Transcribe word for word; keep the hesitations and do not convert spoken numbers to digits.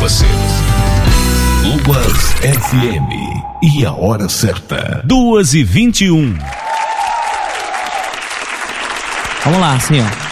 você. Lubas F M e a hora certa. Duas e vinte e um. Vamos lá, assim, ó.